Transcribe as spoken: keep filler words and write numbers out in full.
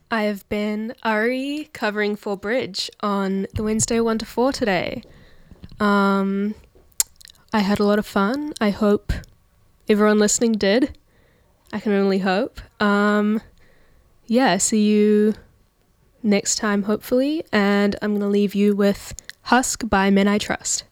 I have been Ari covering for Bridge on the Wednesday one to four today. Um, I had a lot of fun. I hope everyone listening did. I can only hope. Um, yeah, see you next time, hopefully. And I'm going to leave you with Husk by Men I Trust.